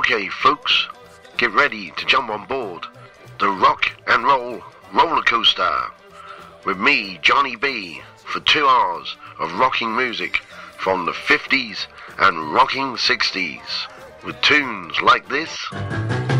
Okay, folks, get ready to jump on board the rock and roll roller coaster with me, Johnny B, for 2 hours of rocking music from the 50s and rocking 60s with tunes like this.